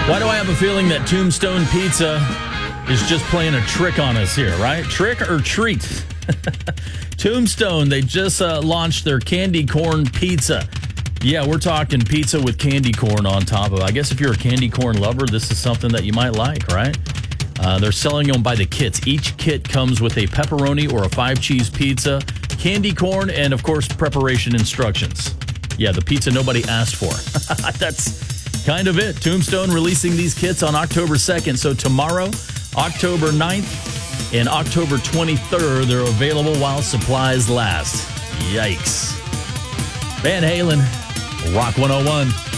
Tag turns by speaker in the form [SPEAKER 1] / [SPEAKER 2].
[SPEAKER 1] Why do I have a feeling that Tombstone Pizza is just playing a trick on us here, right? Trick or treat? Tombstone, they just launched their candy corn pizza. Yeah, we're talking pizza with candy corn on top of it. I guess if you're a candy corn lover, this is something that you might like, right? They're selling them by the kits. Each kit comes with a pepperoni or a 5-cheese pizza, candy corn, and, of course, preparation instructions. Yeah, the pizza nobody asked for. That's kind of it. Tombstone releasing these kits on October 2nd. So tomorrow, October 9th, and October 23rd, they're available while supplies last. Yikes. Van Halen, Rock 101.